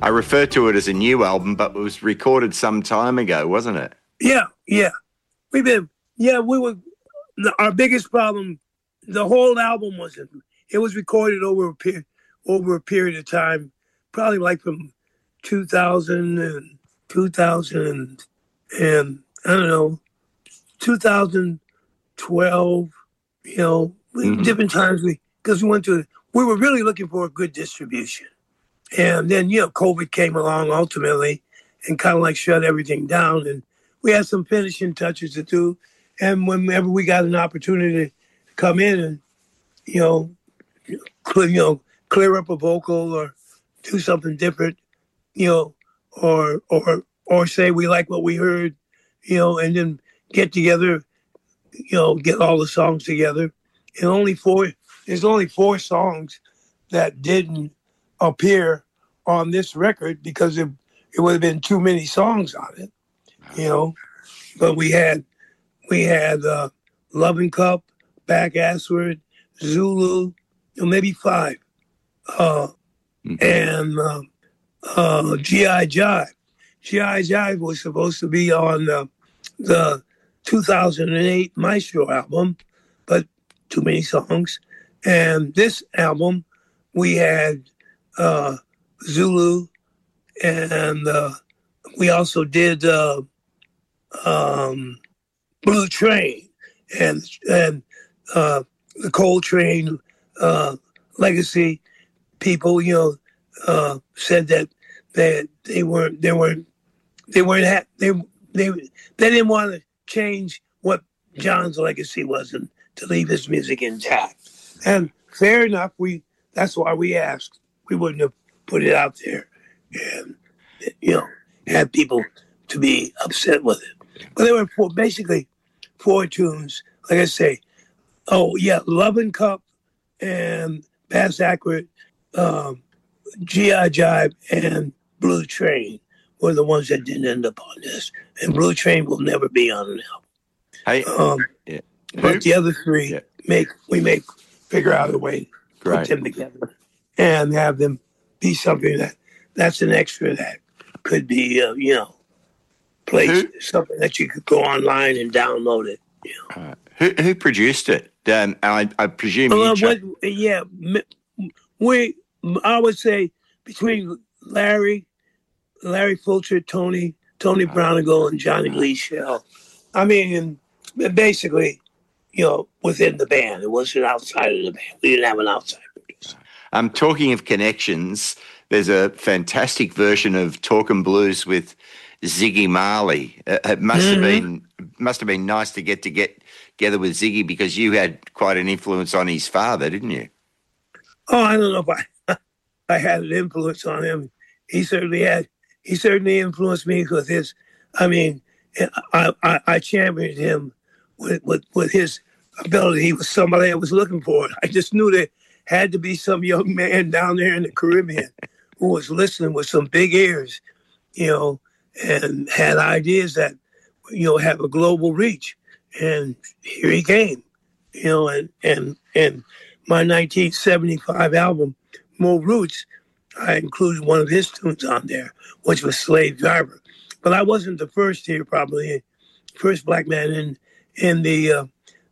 I refer to it as a new album, but it was recorded some time ago, wasn't it? Yeah. We were, our biggest problem, the whole album it was recorded over a period of time, probably like from 2000 and I don't know, 2012, different times because we were really looking for a good distribution. And then, COVID came along ultimately and kind of like shut everything down. And we had some finishing touches to do. And whenever we got an opportunity to come in and, clear up a vocal or do something different, or say we like what we heard, and then get together, get all the songs together. And there's only four songs that didn't appear on this record because it would have been too many songs on it, But we had Loving Cup, Back Assward, Zulu, maybe five, and G.I. Jive. G.I. Jive was supposed to be on the 2008 Maestro album, but too many songs. And this album, we had Zulu, and we also did Blue Train and the Coltrane legacy people, said that they didn't want to change what John's legacy was and to leave his music intact. And fair enough, that's why we asked. We wouldn't have put it out there and, had people to be upset with it. But there were basically four tunes, like I say. Oh, yeah, Lovin' Cup and Bass Accurate, G.I. Jive, and Blue Train were the ones that didn't end up on this. And Blue Train will never be on an album. But the other three, we may figure out a way to put them together and have them be something that's an extra that could be, placed, something that you could go online and download it. Who produced it? I presume I would say between Larry Fulcher, Tony Brownigal, and Johnny Lee Shell. I mean, basically, within the band. It wasn't outside of the band. We didn't have an outside producer. Talking of connections, there's a fantastic version of Talkin' Blues with Ziggy Marley. It must have been nice to get together with Ziggy because you had quite an influence on his father, didn't you? Oh, I don't know if I had an influence on him. He certainly had. He certainly influenced me with his. I mean, I championed him with his ability. He was somebody I was looking for. I just knew there had to be some young man down there in the Caribbean who was listening with some big ears, and had ideas that, have a global reach. And here he came, and my 1975 album, Mo Roots, I included one of his tunes on there, which was Slave Driver. But I wasn't the first here, probably, first black man in the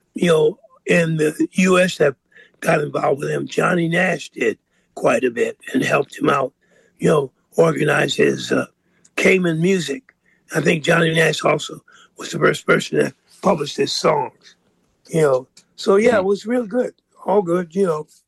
U.S. that got involved with him. Johnny Nash did quite a bit and helped him out, organize his Cayman Music. I think Johnny Nash also was the first person that published his songs, So, yeah, it was real good. All good,